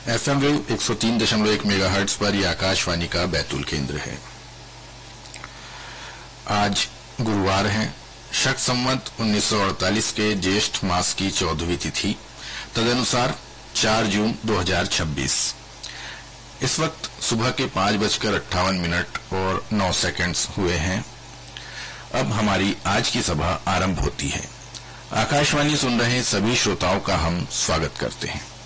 FM wave 103.1 megahertz पर यह आकाशवाणी का बैतूल केंद्र है। आज गुरुवार है, शक संवत 1948 के ज्येष्ठ मास की 14वीं तिथि, तदनुसार 4 जून 2026। इस वक्त सुबह के 5:58 और 9 सेकंड्स हुए हैं। अब हमारी आज की सभा आरंभ होती है। आकाशवाणी सुन रहे सभी श्रोताओं का हम स्वागत करते हैं।